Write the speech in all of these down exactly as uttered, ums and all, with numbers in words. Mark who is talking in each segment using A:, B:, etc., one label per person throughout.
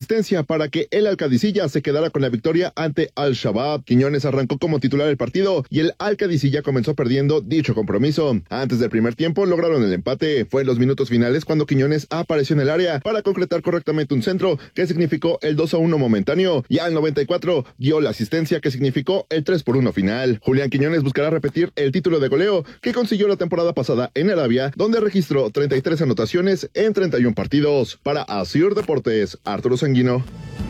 A: asistencia para que el Alcadicilla se quedara con la victoria ante Al-Shabaab. Quiñones arrancó como titular el partido y el Alcadicilla comenzó perdiendo dicho compromiso. Antes del primer tiempo lograron el empate. Fue en los minutos finales cuando Quiñones apareció en el área para concretar correctamente un centro que significó el dos a uno momentáneo y al noventa y cuatro dio la asistencia que significó el tres por uno final. Julián Quiñones buscará repetir el título de goleo que consiguió la temporada pasada en Arabia, donde registró treinta y tres anotaciones en treinta y uno partidos. Para Asir Deportes, Arturo Sanguino.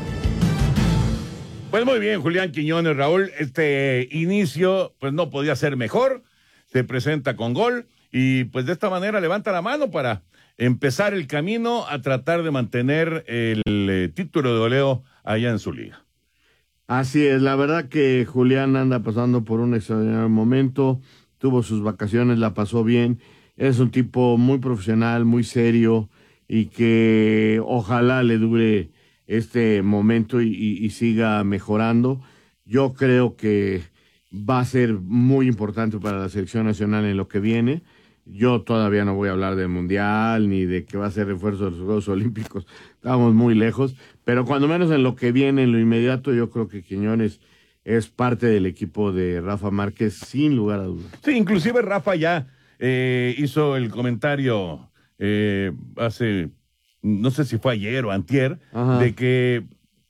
B: Pues muy bien, Julián Quiñones, Raúl. Este inicio pues no podía ser mejor. Se presenta con gol y pues de esta manera levanta la mano para empezar el camino a tratar de mantener el, el título de goleo allá en su liga.
C: Así es, la verdad que Julián anda pasando por un extraordinario momento, tuvo sus vacaciones, la pasó bien, es un tipo muy profesional, muy serio y que ojalá le dure este momento y, y, y siga mejorando. Yo creo que va a ser muy importante para la selección nacional en lo que viene. Yo todavía no voy a hablar del Mundial ni de que va a ser refuerzo de los Juegos Olímpicos, estamos muy lejos, pero cuando menos en lo que viene, en lo inmediato, yo creo que Quiñones es parte del equipo de Rafa Márquez, sin lugar a dudas.
B: Sí, inclusive Rafa ya eh, hizo el comentario eh, hace, no sé si fue ayer o antier, Ajá. de que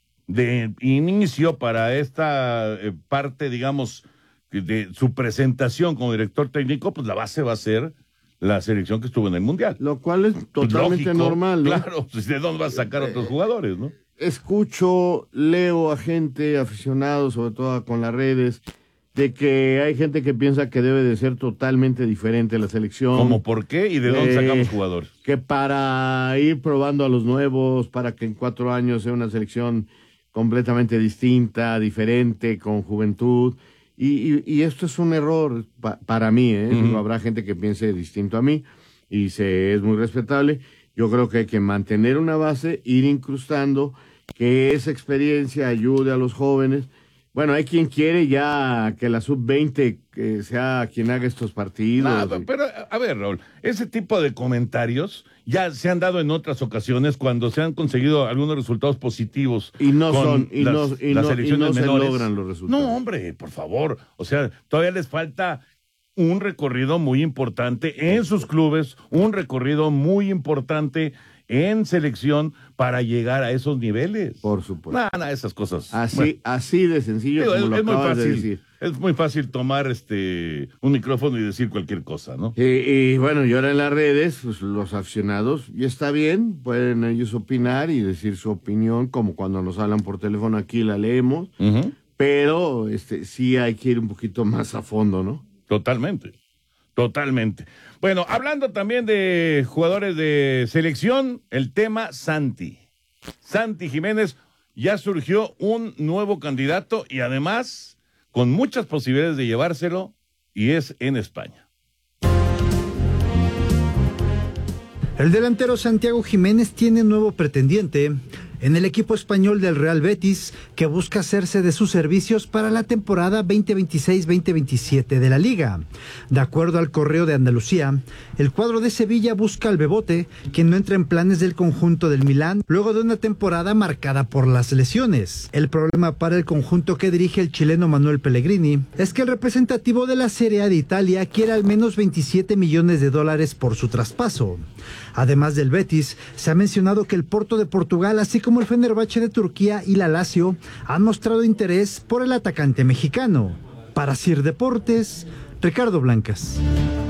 B: de inicio para esta eh, parte, digamos, de su presentación como director técnico, pues la base va a ser la selección que estuvo en el Mundial.
C: Lo cual es totalmente Lógico, normal, ¿no?
B: Claro, pues ¿de dónde vas a sacar a otros jugadores, no?
C: Escucho, leo a gente, aficionados, sobre todo con las redes, de que hay gente que piensa que debe de ser totalmente diferente la selección.
B: ¿Cómo por qué? ¿Y de dónde eh, sacamos jugadores?
C: Que para ir probando a los nuevos, para que en cuatro años sea una selección completamente distinta, diferente, con juventud. Y, y, y esto es un error pa, para mí, ¿eh? Uh-huh. Habrá gente que piense distinto a mí y se, es muy respetable. Yo creo que hay que mantener una base, ir incrustando, que esa experiencia ayude a los jóvenes. Bueno, hay quien quiere ya que la sub veinte que sea quien haga estos partidos.
B: No, pero, a ver, Raúl, ese tipo de comentarios ya se han dado en otras ocasiones cuando se han conseguido algunos resultados positivos.
C: Y no
B: con
C: son, y
B: las,
C: no, y
B: las
C: no,
B: selecciones
C: y no se
B: menores.
C: logran los resultados.
B: No, hombre, por favor. O sea, todavía les falta un recorrido muy importante en sus clubes, un recorrido muy importante en selección para llegar a esos niveles.
C: Por supuesto.
B: Nada, nada, esas cosas.
C: Así,
B: bueno,
C: así de sencillo
B: digo,
C: como
B: es,
C: lo
B: es muy
C: acabas
B: fácil,
C: de decir.
B: Es muy fácil tomar este un micrófono y decir cualquier cosa, ¿no?
C: Y, y bueno, y ahora en las redes, pues los aficionados, y está bien, pueden ellos opinar y decir su opinión, como cuando nos hablan por teléfono aquí la leemos, uh-huh. pero este sí hay que ir un poquito más a fondo, ¿no?
B: Totalmente. Totalmente. Bueno, hablando también de jugadores de selección, el tema Santi. Santi Jiménez, ya surgió un nuevo candidato y además con muchas posibilidades de llevárselo, y es en España.
D: El delantero Santiago Jiménez tiene nuevo pretendiente en el equipo español del Real Betis, que busca hacerse de sus servicios para la temporada veinte veintiséis veinte veintisiete de la Liga. De acuerdo al Correo de Andalucía, el cuadro de Sevilla busca al Bebote, quien no entra en planes del conjunto del Milán, luego de una temporada marcada por las lesiones. El problema para el conjunto que dirige el chileno Manuel Pellegrini es que el representativo de la Serie A de Italia quiere al menos veintisiete millones de dólares por su traspaso. Además del Betis, se ha mencionado que el Porto de Portugal, así como el Fenerbahce de Turquía y la Lazio, han mostrado interés por el atacante mexicano. Para Sir Deportes, Ricardo Blancas.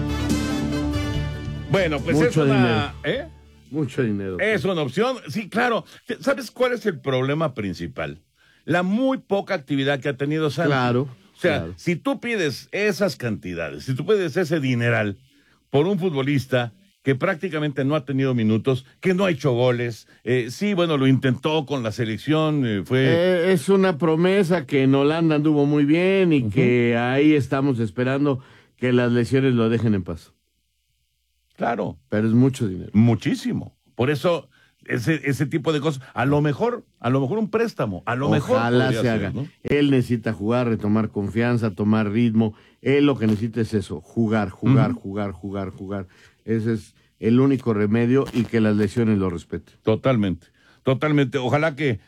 B: Bueno, pues
C: Mucho
B: es una...
C: dinero.
B: ¿Eh?
C: Mucho dinero.
B: Es una opción, sí, claro. ¿Sabes cuál es el problema principal? La muy poca actividad que ha tenido Santi.
C: Claro.
B: O sea,
C: claro.
B: si tú pides esas cantidades, si tú pides ese dineral por un futbolista que prácticamente no ha tenido minutos, que no ha hecho goles, eh, sí, bueno, lo intentó con la selección, eh, fue...
C: Eh, es una promesa que en Holanda anduvo muy bien y uh-huh. que ahí estamos esperando que las lesiones lo dejen en paz.
B: Claro.
C: Pero es mucho dinero.
B: Muchísimo. Por eso, ese, ese tipo de cosas, a lo mejor, a lo mejor un préstamo, a lo
C: Ojalá
B: mejor...
C: Ojalá se
B: ser,
C: haga.
B: ¿no?
C: Él necesita jugar, retomar confianza, tomar ritmo. Él lo que necesita es eso, jugar, jugar, uh-huh. jugar, jugar, jugar. Ese es el único remedio y que las lesiones lo respeten.
B: Totalmente, totalmente. Ojalá que